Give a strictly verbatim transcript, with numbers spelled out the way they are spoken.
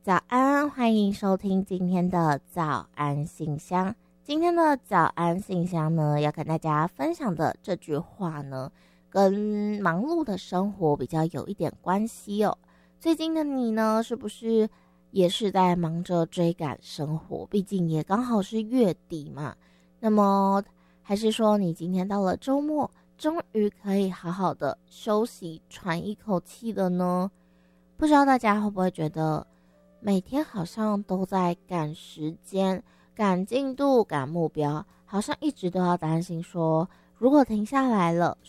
早安，欢迎收听今天的早安信箱。今天的早安信箱呢，要跟大家分享的这句话呢，跟忙碌的生活比较有一点关系哦。最近的你呢，是不是也是在忙着追赶生活？毕竟也刚好是月底嘛。那么，还是说你今天到了周末，终于可以好好的休息，喘一口气了呢？不知道大家会不会觉得，每天好像都在赶时间、赶进度、赶目标，好像一直都要担心说，如果停下来了，